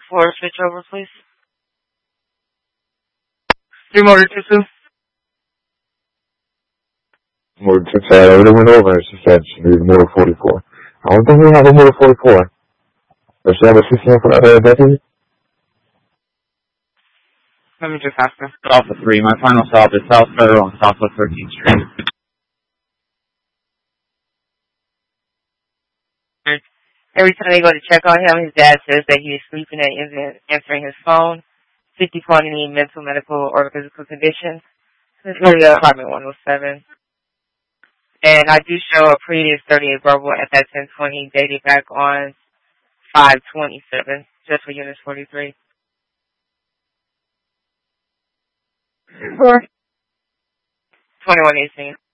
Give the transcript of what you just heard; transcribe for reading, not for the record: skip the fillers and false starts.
for a switch over, please. 3 motor 2-2. Motor 2, I already went over it. She said she needed motor 44. I don't think we have a motor 44. Does she have a 16 for that deputy? Let me just ask her. Alpha 3, my final stop is South Federal on Southwest 13th Street. Every time they go to check on him, his dad says that he is sleeping and isn't answering his phone. 54 any mental, medical, or physical condition. This is the apartment 107. And I do show a previous 38 verbal at that 1020 dated back on 5/27, just for units 43. Sure. 2118.